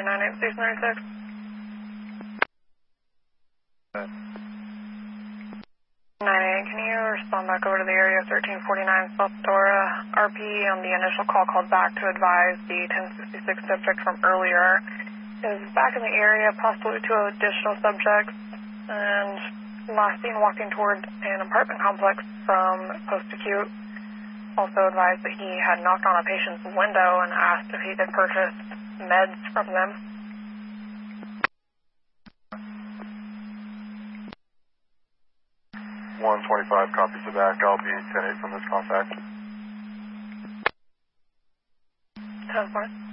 98 Station 36. Good. 98, can you respond back over to the area 1349 South Dora? RP on the initial call called back to advise the 1066 subject from earlier is back in the area, possibly two additional subjects, and last seen walking toward an apartment complex from post-acute. Also advised that he had knocked on a patient's window and asked if he could purchase meds from them. 125 copies of back. I'll be 10-8 from this contact. 10-4.